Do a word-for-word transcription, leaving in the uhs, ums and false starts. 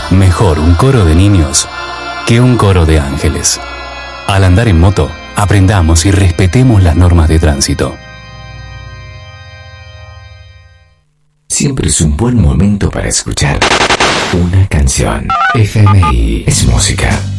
Mejor un coro de niños que un coro de ángeles. Al andar en moto, aprendamos y respetemos las normas de tránsito. Siempre es un buen momento para escuchar una canción. F M I es música.